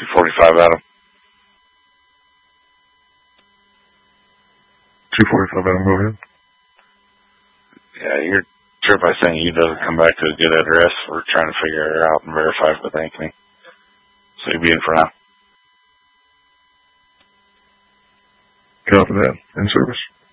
245 Adam. 245 Adam, go ahead. Yeah, your trip I sent you doesn't come back to a good address. We're trying to figure it out and verify it with Ankeny. So you'll be in for now. Copy that. In service.